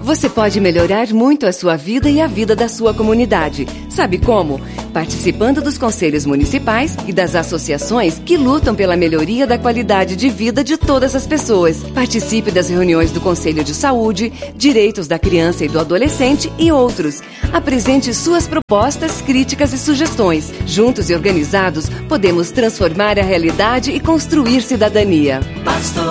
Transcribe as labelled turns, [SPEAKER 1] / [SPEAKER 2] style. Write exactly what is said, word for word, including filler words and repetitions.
[SPEAKER 1] Você pode melhorar muito a sua vida e a vida da sua comunidade. Sabe como? Participando dos conselhos municipais e das associações que lutam pela melhoria da qualidade de vida de todas as pessoas. Participe das reuniões do Conselho de Saúde, Direitos da Criança e do Adolescente e outros. Apresente suas propostas, críticas e sugestões. Juntos e organizados, podemos transformar a realidade e construir cidadania.
[SPEAKER 2] Pastor